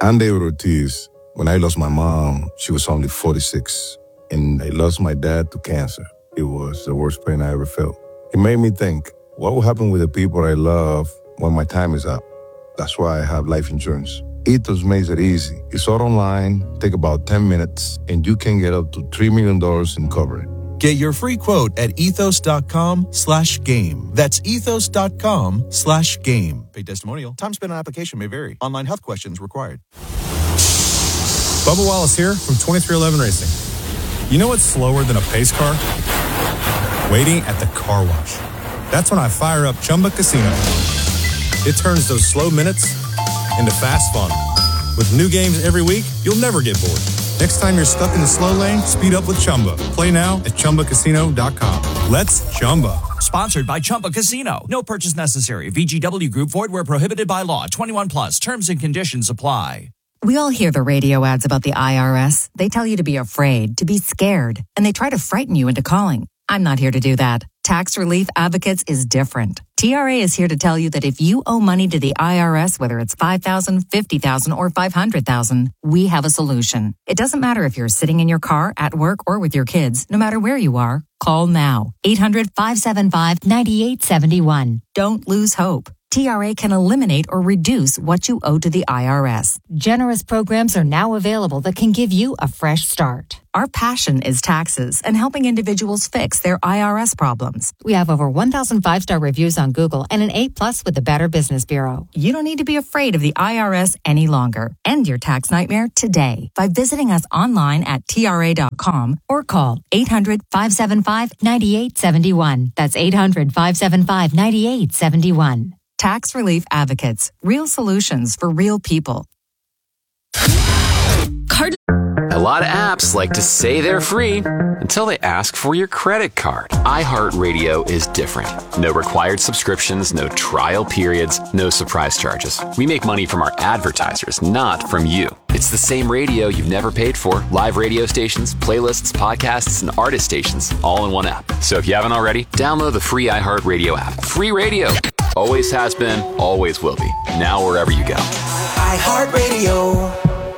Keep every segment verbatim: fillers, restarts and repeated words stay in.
I'm David Ortiz. When I lost my mom, she was only forty-six. And I lost my dad to cancer. It was the worst pain I ever felt. It made me think, what will happen with the people I love when my time is up? That's why I have life insurance. Ethos makes it easy. It's all online, take about ten minutes, and you can get up to three million dollars in coverage. Get your free quote at ethos.com slash game. That's ethos.com slash game. Paid testimonial. Time spent on application may vary. Online health questions required. Bubba Wallace here from twenty-three eleven Racing. You know what's slower than a pace car? Waiting at the car wash. That's when I fire up Chumba Casino. It turns those slow minutes into fast fun. With new games every week, you'll never get bored. Next time you're stuck in the slow lane, speed up with Chumba. Play now at Chumba Casino dot com. Let's Chumba. Sponsored by Chumba Casino. No purchase necessary. V G W Group. Void where prohibited by law. twenty-one plus. Terms and conditions apply. We all hear the radio ads about the I R S. They tell you to be afraid, to be scared, and they try to frighten you into calling. I'm not here to do that. Tax Relief Advocates is different. T R A is here to tell you that if you owe money to the I R S, whether it's five thousand dollars, fifty thousand dollars, or five hundred thousand dollars, we have a solution. It doesn't matter if you're sitting in your car, at work, or with your kids. No matter where you are, call now. eight hundred, five seven five, nine eight seven one. Don't lose hope. T R A can eliminate or reduce what you owe to the I R S. Generous programs are now available that can give you a fresh start. Our passion is taxes and helping individuals fix their I R S problems. We have over one thousand five-star reviews on Google and an A plus with the Better Business Bureau. You don't need to be afraid of the I R S any longer. End your tax nightmare today by visiting us online at T R A dot com or call eight hundred, five seven five, nine eight seven one. That's eight hundred, five seven five, nine eight seven one. Tax Relief Advocates. Real solutions for real people. Card- A lot of apps like to say they're free until they ask for your credit card. iHeartRadio is different. No required subscriptions, no trial periods, no surprise charges. We make money from our advertisers, not from you. It's the same radio you've never paid for. Live radio stations, playlists, podcasts, and artist stations all in one app. So if you haven't already, download the free iHeartRadio app. Free radio. Always has been, always will be. Now wherever you go. iHeartRadio.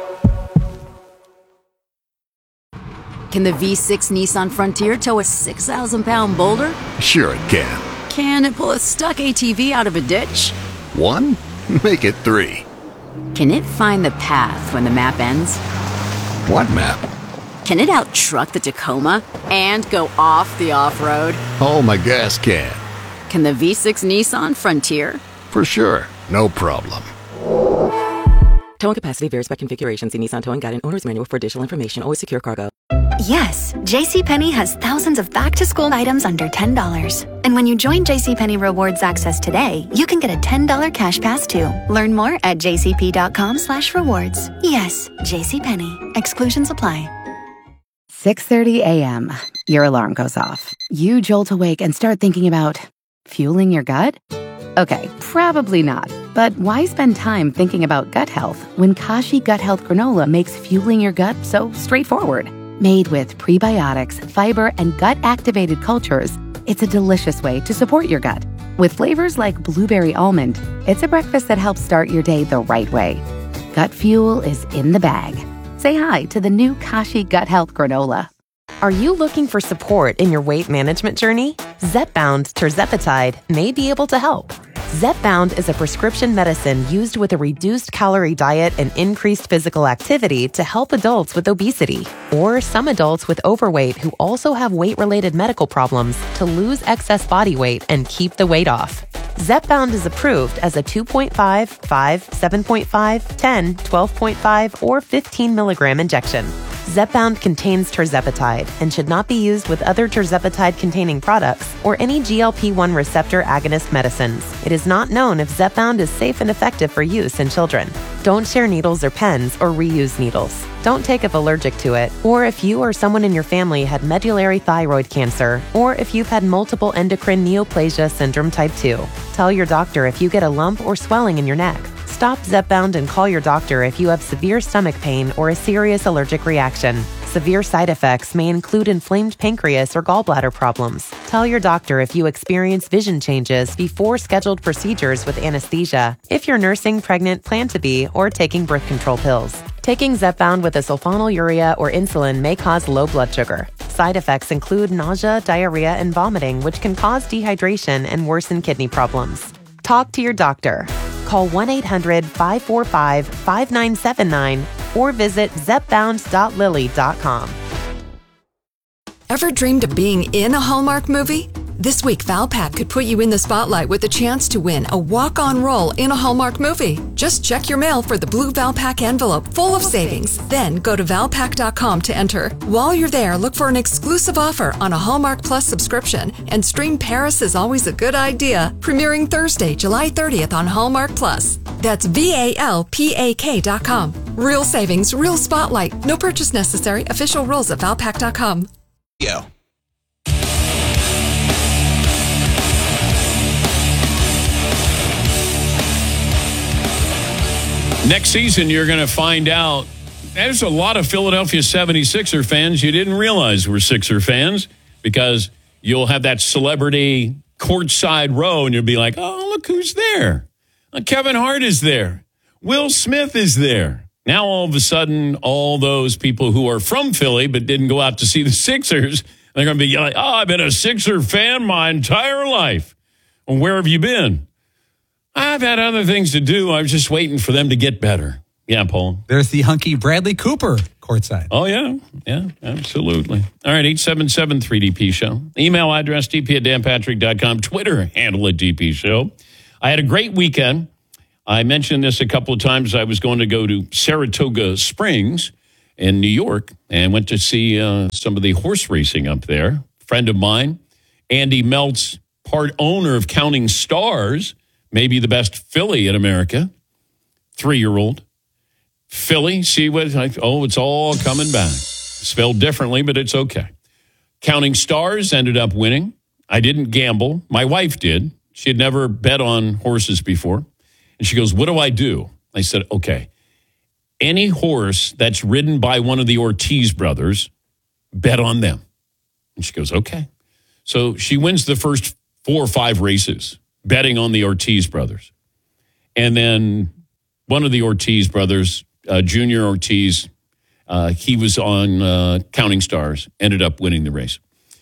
Can the V six Nissan Frontier tow a six thousand pound boulder? Sure it can. Can it pull a stuck A T V out of a ditch? One? Make it three. Can it find the path when the map ends? What map? Can it out-truck the Tacoma and go off the off-road? Oh, my gas can. Can the V six Nissan Frontier? For sure. No problem. Towing capacity varies by configuration. See Nissan Towing Guide and Owner's Manual for additional information. Always secure cargo. Yes, JCPenney has thousands of back-to-school items under ten dollars. And when you join JCPenney Rewards Access today, you can get a ten dollars cash pass too. Learn more at jcp.com slash rewards. Yes, JCPenney. Exclusions apply. six thirty a.m. Your alarm goes off. You jolt awake and start thinking about fueling your gut? Okay, probably not. But why spend time thinking about gut health when Kashi Gut Health Granola makes fueling your gut so straightforward? Made with prebiotics, fiber, and gut-activated cultures, it's a delicious way to support your gut. With flavors like blueberry almond, it's a breakfast that helps start your day the right way. Gut fuel is in the bag. Say hi to the new Kashi Gut Health Granola. Are you looking for support in your weight management journey? Zepbound tirzepatide may be able to help. Zepbound is a prescription medicine used with a reduced calorie diet and increased physical activity to help adults with obesity or some adults with overweight who also have weight-related medical problems to lose excess body weight and keep the weight off. Zepbound is approved as a two point five, five, seven point five, ten, twelve point five, or fifteen milligram injection. Zepbound contains tirzepatide and should not be used with other tirzepatide-containing products or any G L P one receptor agonist medicines. It is not known if Zepbound is safe and effective for use in children. Don't share needles or pens or reuse needles. Don't take if allergic to it, or if you or someone in your family had medullary thyroid cancer, or if you've had multiple endocrine neoplasia syndrome type two. Tell your doctor if you get a lump or swelling in your neck. Stop Zepbound and call your doctor if you have severe stomach pain or a serious allergic reaction. severe side effects may include inflamed pancreas or gallbladder problems. Tell your doctor if you experience vision changes before scheduled procedures with anesthesia, if you're nursing, pregnant, plan to be, or taking birth control pills. Taking Zepbound with a sulfonylurea or insulin may cause low blood sugar. Side effects include nausea, diarrhea, and vomiting, which can cause dehydration and worsen kidney problems. Talk to your doctor. Call one eight hundred five four five five nine seven nine or visit zepbound dot lilly dot com. Ever dreamed of being in a Hallmark movie? This week, Valpak could put you in the spotlight with a chance to win a walk-on role in a Hallmark movie. Just check your mail for the blue Valpak envelope full of savings. Then go to valpak dot com to enter. While you're there, look for an exclusive offer on a Hallmark Plus subscription and stream Paris is Always a Good Idea, premiering Thursday, July thirtieth on Hallmark Plus. That's V A L P A K dot com. Real savings, real spotlight. No purchase necessary. Official rules at valpak dot com. Yo. Next season, you're going to find out there's a lot of Philadelphia seventy-sixer fans you didn't realize were Sixer fans, because you'll have that celebrity courtside row and you'll be like, oh, look who's there. Kevin Hart is there. Will Smith is there. Now, all of a sudden, all those people who are from Philly but didn't go out to see the Sixers, they're going to be like, oh, I've been a Sixer fan my entire life. Well, where have you been? I've had other things to do. I was just waiting for them to get better. Yeah, Paul. There's the hunky Bradley Cooper courtside. Oh, yeah. Yeah, absolutely. All right, eight seven seven three D P show. Email address d p at dan patrick dot com. Twitter handle at D P show. I had a great weekend. I mentioned this a couple of times. I was going to go to Saratoga Springs in New York and went to see uh, some of the horse racing up there. Friend of mine, Andy Meltz, part owner of Counting Stars, maybe the best filly in America, three-year-old. Philly, see what, I, oh, it's all coming back. Spelled differently, but it's okay. Counting Stars ended up winning. I didn't gamble. My wife did. She had never bet on horses before. And she goes, what do I do? I said, okay, any horse that's ridden by one of the Ortiz brothers, bet on them. And she goes, okay. So she wins the first four or five races, betting on the Ortiz brothers. And then one of the Ortiz brothers, uh, Junior Ortiz, uh, he was on uh, Counting Stars, ended up winning the race.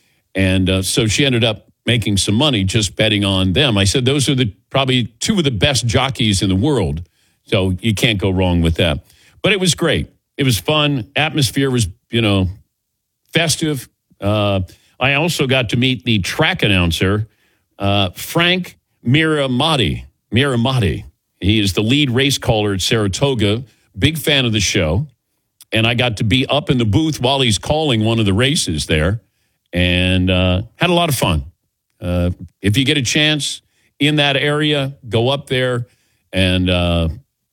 And uh, so she ended up making some money just betting on them. I said, those are the probably two of the best jockeys in the world. So you can't go wrong with that. But it was great. It was fun. Atmosphere was, you know, festive. Uh, I also got to meet the track announcer, uh, Frank Miramati. Miramati. He is the lead race caller at Saratoga. Big fan of the show. And I got to be up in the booth while he's calling one of the races there. And uh, had a lot of fun. Uh, if you get a chance in that area, go up there and uh,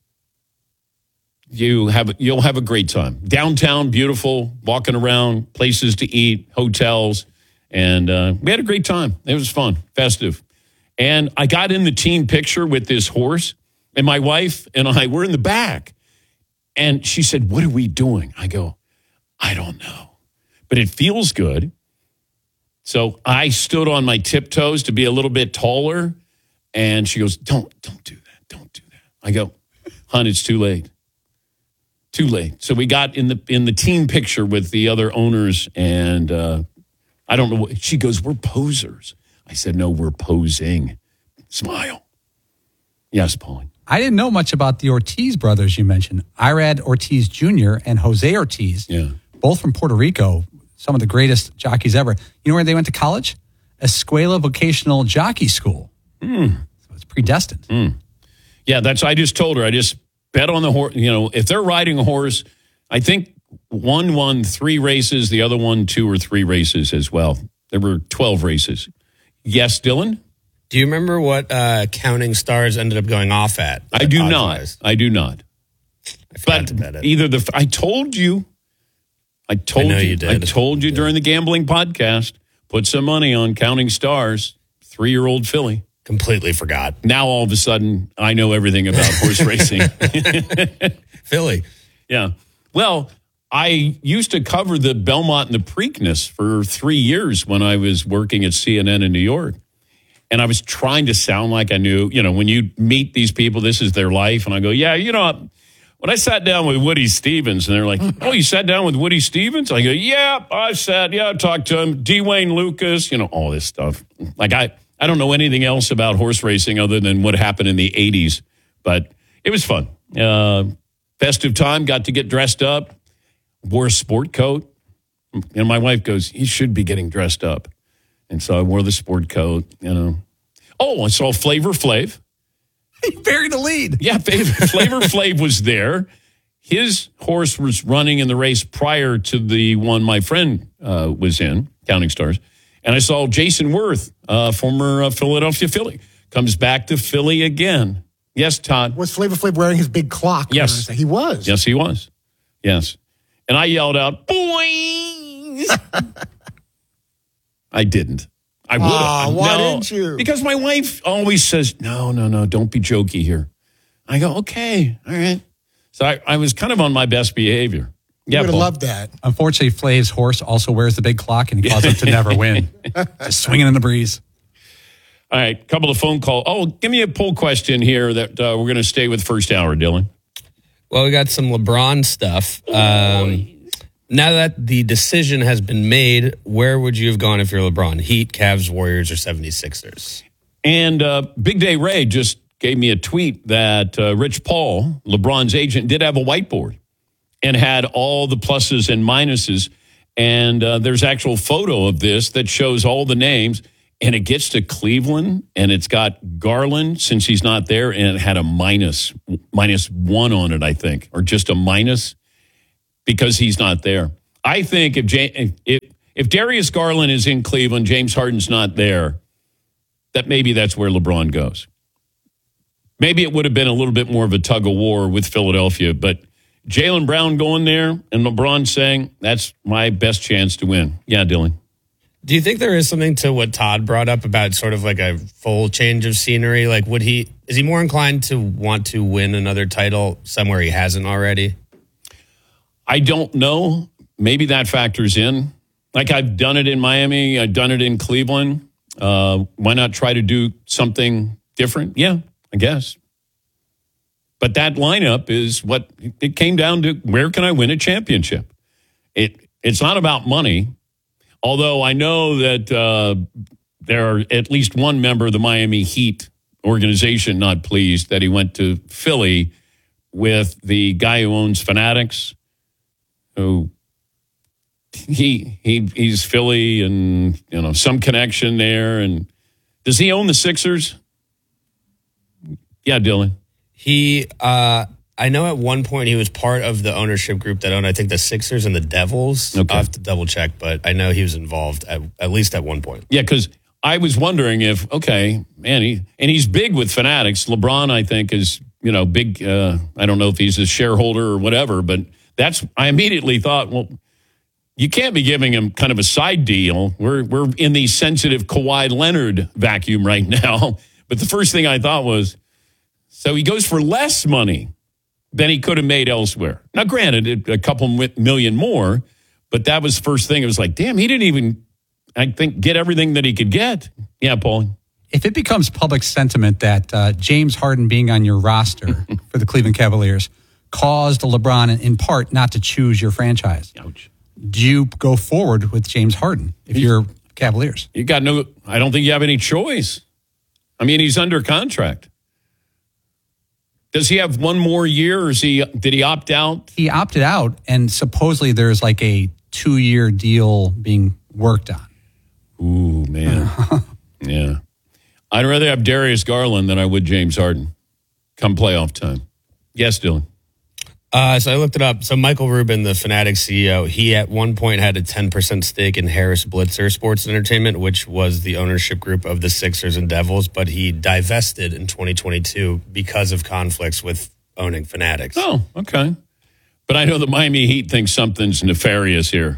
you have you'll have a great time. Downtown, beautiful, walking around, places to eat, hotels, and uh, we had a great time. It was fun, festive. And I got in the team picture with this horse, and my wife and I were in the back. And she said, what are we doing? I go, I don't know, but it feels good. So I stood on my tiptoes to be a little bit taller, and she goes, don't, don't do that. Don't do that. I go, hon, it's too late. Too late. So we got in the in the team picture with the other owners, and uh, I don't know what, she goes, we're posers. I said, no, we're posing. Smile. Yes, Pauline. I didn't know much about the Ortiz brothers you mentioned. Irad Ortiz Junior and Jose Ortiz, yeah, both from Puerto Rico, some of the greatest jockeys ever. You know where they went to college? Escuela Vocational Jockey School. Mm. So it's predestined. Mm. Yeah, that's, I just told her, I just bet on the horse. You know, if they're riding a horse, I think one won three races, the other one two or three races as well. There were twelve races. Yes, Dylan? Do you remember what uh, Counting Stars ended up going off at? I do not. I do not. I forgot but to bet it. Either the, I told you, I told I know you, you did. I told you during the gambling podcast, put some money on Counting Stars, three-year-old filly. Completely forgot. Now all of a sudden, I know everything about horse racing. Philly. Yeah. Well, I used to cover the Belmont and the Preakness for three years when I was working at C N N in New York. And I was trying to sound like I knew, you know, when you meet these people, this is their life. And I go, yeah, you know, when I sat down with Woody Stevens, and they're like, oh, you sat down with Woody Stevens? I go, yeah, I sat, yeah, I talked to him. D. Wayne Lucas, you know, all this stuff. Like, I, I don't know anything else about horse racing other than what happened in the eighties. But it was fun. Uh, festive time, got to get dressed up, wore a sport coat. And my wife goes, you should be getting dressed up. And so I wore the sport coat, you know. Oh, I saw Flavor Flav. He buried the lead. Yeah, Flavor Flav was there. His horse was running in the race prior to the one my friend uh, was in, Counting Stars. And I saw Jason Worth, uh, former uh, Philadelphia Philly, comes back to Philly again. Yes, Todd. Was Flavor Flav wearing his big clock? Yes. He was. Yes, he was. Yes. And I yelled out, boys. I didn't. I would have. Oh, why no, didn't you? Because my wife always says, no, no, no, don't be jokey here. I go, okay, all right. So I, I was kind of on my best behavior. You Yeah, would have Paul. loved that. Unfortunately, Flav's horse also wears the big clock and caused him to never win. Just swinging in the breeze. All right, couple of phone calls. Oh, give me a poll question here that uh, we're going to stay with first hour, Dylan. Well, we got some LeBron stuff. Um, now that the decision has been made, where would you have gone if you're LeBron? Heat, Cavs, Warriors, or seventy-sixers? And uh, Big Day Ray just gave me a tweet that uh, Rich Paul, LeBron's agent, did have a whiteboard and had all the pluses and minuses. And uh, there's actual photo of this that shows all the names. And it gets to Cleveland, and it's got Garland, since he's not there, and it had a minus, minus one on it, I think, or just a minus because he's not there. I think if J- if if Darius Garland is in Cleveland, James Harden's not there, that maybe that's where LeBron goes. Maybe it would have been a little bit more of a tug of war with Philadelphia, but Jaylen Brown going there and LeBron saying, that's my best chance to win. Yeah, Dylan. Do you think there is something to what Todd brought up about sort of like a full change of scenery? Like, would he, is he more inclined to want to win another title somewhere he hasn't already? I don't know. Maybe that factors in. Like, I've done it in Miami. I've done it in Cleveland. Uh, why not try to do something different? Yeah, I guess. But that lineup is what it came down to. Where can I win a championship? It It's not about money. Although I know that uh, there are at least one member of the Miami Heat organization not pleased that he went to Philly with the guy who owns Fanatics, who he he he's Philly and, you know, some connection there. And does he own the Sixers? Yeah, Dylan. He, uh, I know at one point he was part of the ownership group that owned, I think, the Sixers and the Devils. Okay. I'll have to double check, but I know he was involved at, at least at one point. Yeah, because I was wondering if, okay, man, he, and he's big with Fanatics. LeBron, I think, is, you know, big. Uh, I don't know if he's a shareholder or whatever, but that's, I immediately thought, well, you can't be giving him kind of a side deal. We're, we're in the sensitive Kawhi Leonard vacuum right now. But the first thing I thought was, so he goes for less money than he could have made elsewhere. Now, granted, a couple million more, but that was the first thing. It was like, damn, he didn't even, I think, get everything that he could get. Yeah, Paul. If it becomes public sentiment that uh, James Harden being on your roster for the Cleveland Cavaliers caused LeBron, in part, not to choose your franchise, ouch, do you go forward with James Harden if you're Cavaliers? You got no, I don't think you have any choice. I mean, he's under contract. Does he have one more year, or is he? Did he opt out? He opted out, and supposedly there's like a two-year deal being worked on. Ooh, man. Yeah. I'd rather have Darius Garland than I would James Harden come playoff time. Yes, Dylan. Uh, so I looked it up. So Michael Rubin, the Fanatics C E O, he at one point had a ten percent stake in Harris Blitzer Sports and Entertainment, which was the ownership group of the Sixers and Devils, but he divested in twenty twenty-two because of conflicts with owning Fanatics. Oh, okay. But I know the Miami Heat thinks something's nefarious here.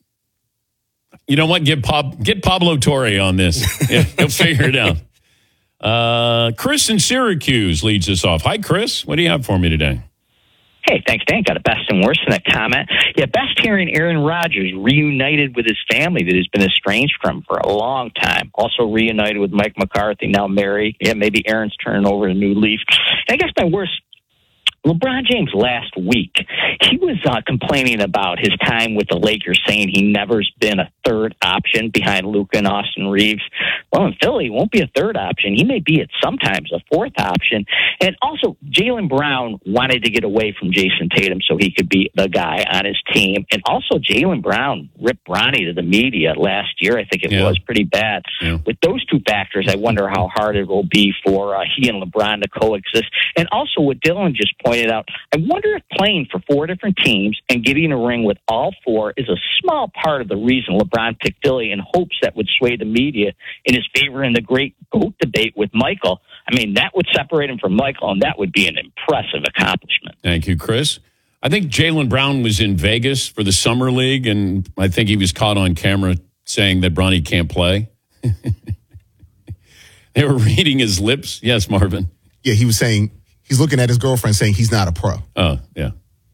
You know what? Get, Pab- get Pablo Torre on this. Yeah, he'll figure it out. Uh, Chris in Syracuse leads us off. Hi, Chris. What do you have for me today? Hey, thanks, Dan. Got a best and worst in that comment. Yeah, best hearing Aaron Rodgers reunited with his family that has been estranged from for a long time. Also reunited with Mike McCarthy, now married. Yeah, maybe Aaron's turning over a new leaf. And I guess my worst, LeBron James last week, he was uh, complaining about his time with the Lakers, saying he never's been a third option behind Luka and Austin Reeves. Well, in Philly, he won't be a third option. He may be at sometimes a fourth option. And also, Jaylen Brown wanted to get away from Jason Tatum so he could be the guy on his team. And also, Jaylen Brown ripped Bronny to the media last year. I think it yeah. was pretty bad. Yeah. With those two factors, I wonder how hard it will be for uh, he and LeBron to coexist. And also, what Dylan just pointed out, I wonder if playing for four different teams and getting a ring with all four is a small part of the reason LeBron picked Philly in hopes that would sway the media in his favor in the great GOAT debate with Michael. I mean, that would separate him from Michael, and that would be an impressive accomplishment. Thank you, Chris. I think Jaylen Brown was in Vegas for the Summer League, and I think he was caught on camera saying that Bronny can't play. They were reading his lips. Yes, Marvin. Yeah, he was saying, he's looking at his girlfriend saying he's not a pro. Oh, yeah.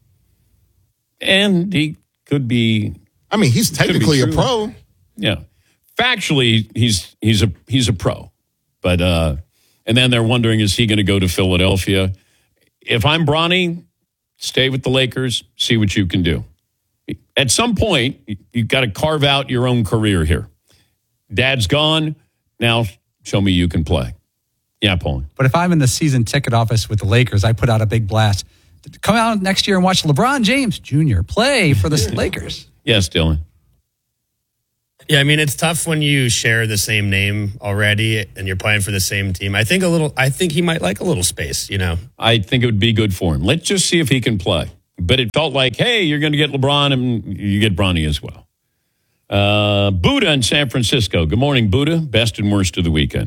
And he could be. I mean, he's technically a pro. Yeah. Factually, he's he's a he's a pro. But uh, and then they're wondering, is he going to go to Philadelphia? If I'm Bronny, stay with the Lakers, see what you can do. At some point, you've got to carve out your own career here. Dad's gone. Now show me you can play. Yeah, Paul. But if I'm in the season ticket office with the Lakers, I put out a big blast. Come out next year and watch LeBron James Junior play for the Lakers. Yes, Dylan. Yeah, I mean, it's tough when you share the same name already and you're playing for the same team. I think a little. I think he might like a little space, you know. I think it would be good for him. Let's just see if he can play. But it felt like, hey, you're going to get LeBron and you get Bronny as well. Uh, Buddha in San Francisco. Good morning, Buddha. Best and worst of the weekend.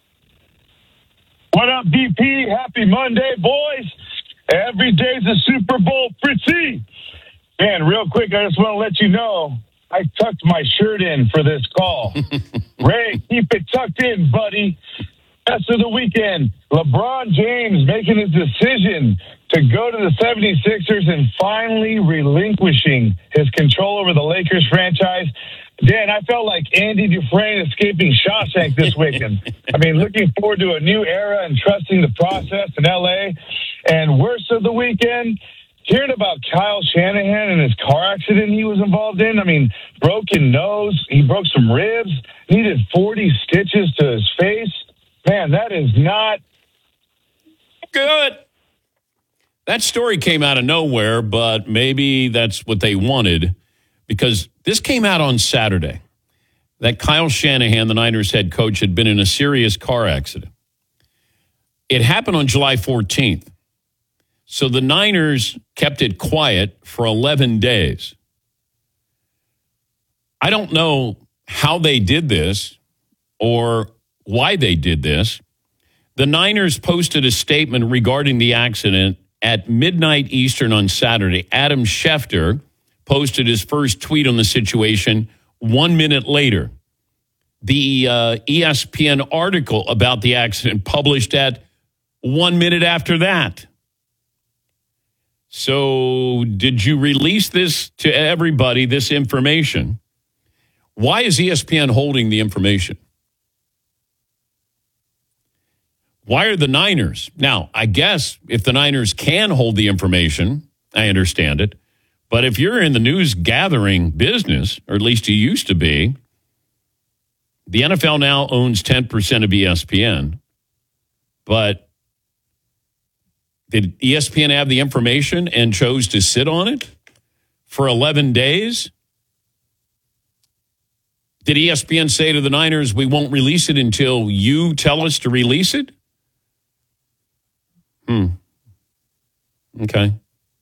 What up, D P? Happy Monday, boys. Every day's a Super Bowl, Fritzy. Man, real quick, I just want to let you know, I tucked my shirt in for this call. Ray, keep it tucked in, buddy. Best of the weekend, LeBron James making his decision to go to the seventy-sixers and finally relinquishing his control over the Lakers franchise. Dan, I felt like Andy Dufresne escaping Shawshank this weekend. I mean, looking forward to a new era and trusting the process in L A. And worst of the weekend, hearing about Kyle Shanahan and his car accident he was involved in. I mean, broken nose, he broke some ribs, needed forty stitches to his face. Man, that is not good. That story came out of nowhere, but maybe that's what they wanted, because this came out on Saturday that Kyle Shanahan, the Niners head coach, had been in a serious car accident. It happened on July fourteenth. So the Niners kept it quiet for eleven days. I don't know how they did this or why they did this. The Niners posted a statement regarding the accident at midnight Eastern on Saturday. Adam Schefter posted his first tweet on the situation one minute later. The uh, E S P N article about the accident published at one minute after that. So did you release this to everybody, this information? Why is E S P N holding the information? Why are the Niners? Now, I guess if the Niners can hold the information, I understand it. But if you're in the news gathering business, or at least you used to be, the N F L now owns ten percent of E S P N. But did E S P N have the information and chose to sit on it for eleven days? Did E S P N say to the Niners, we won't release it until you tell us to release it? Hmm. Okay.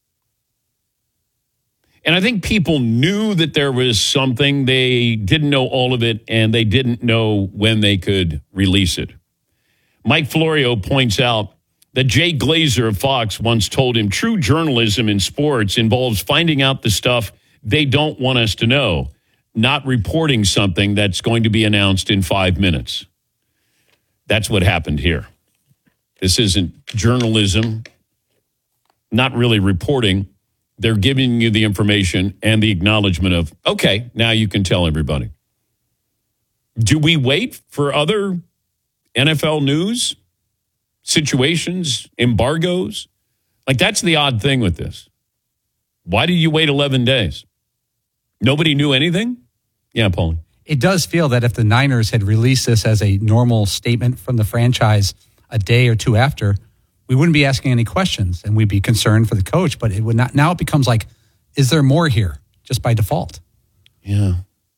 And I think people knew that there was something. They didn't know all of it, and they didn't know when they could release it. Mike Florio points out that Jay Glazer of Fox once told him true journalism in sports involves finding out the stuff they don't want us to know, not reporting something that's going to be announced in five minutes. That's what happened here. This isn't journalism, not really reporting. They're giving you the information and the acknowledgement of, okay, now you can tell everybody. Do we wait for other N F L news, situations, embargoes? Like, that's the odd thing with this. Why did you wait eleven days? Nobody knew anything? Yeah, Paulie. It does feel that if the Niners had released this as a normal statement from the franchise a day or two after, we wouldn't be asking any questions and we'd be concerned for the coach. But it would not. Now it becomes like, is there more here just by default? Yeah.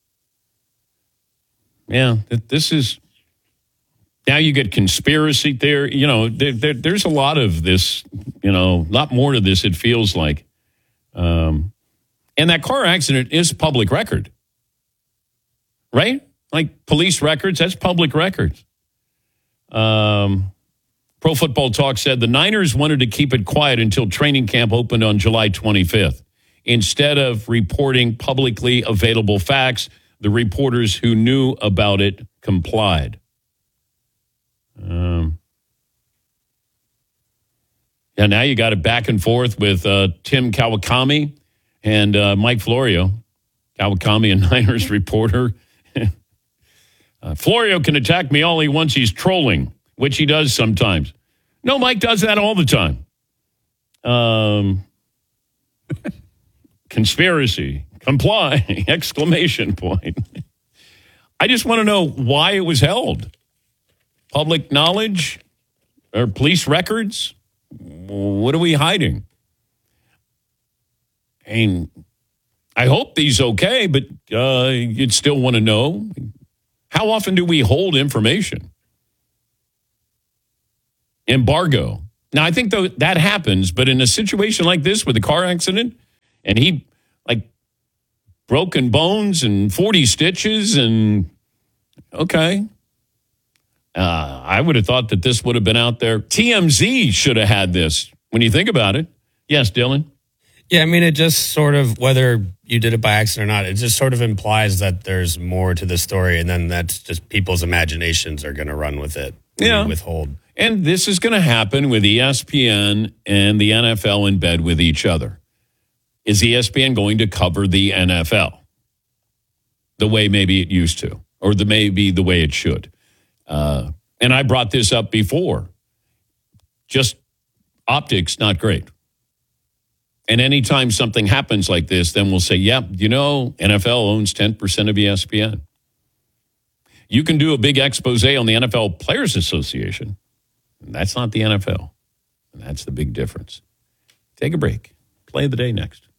Yeah, this is, now you get conspiracy there. You know, there, there, there's a lot of this, you know, a lot more to this, it feels like. Um, and that car accident is public record, right? Like police records, that's public records. Um, Pro Football Talk said the Niners wanted to keep it quiet until training camp opened on July twenty-fifth. Instead of reporting publicly available facts, the reporters who knew about it complied. Um, yeah, now you got it back and forth with uh, Tim Kawakami and uh, Mike Florio. Kawakami, a Niners reporter. uh, Florio can attack me all he wants. He's trolling, which he does sometimes. No, Mike does that all the time. Um, conspiracy. Comply, exclamation point. I just want to know why it was held. Public knowledge or police records? What are we hiding? And I hope these okay, but uh, you'd still want to know. How often do we hold information? Embargo. Now, I think though that happens, but in a situation like this with a car accident, and he, like, broken bones and forty stitches and, okay. Uh, I would have thought that this would have been out there. T M Z should have had this when you think about it. Yes, Dylan? Yeah, I mean, it just sort of, whether you did it by accident or not, it just sort of implies that there's more to the story, and then that's just people's imaginations are going to run with it. Yeah. Withhold. And this is going to happen with E S P N and the N F L in bed with each other. Is E S P N going to cover the N F L the way maybe it used to, or the maybe the way it should? Uh, and I brought this up before. Just optics, not great. And anytime something happens like this, then we'll say, yeah, you know, N F L owns ten percent of E S P N. You can do a big expose on the N F L Players Association, and that's not the N F L. And that's the big difference. Take a break. Play of the day next.